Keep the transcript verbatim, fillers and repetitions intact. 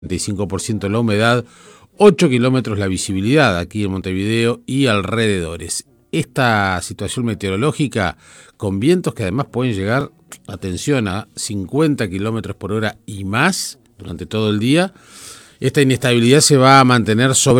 treinta y cinco por ciento la humedad, ocho kilómetros la visibilidad aquí en Montevideo y alrededores. Esta situación meteorológica con vientos que además pueden llegar, atención, a cincuenta kilómetros por hora y más durante todo el día. Esta inestabilidad se va a mantener sobre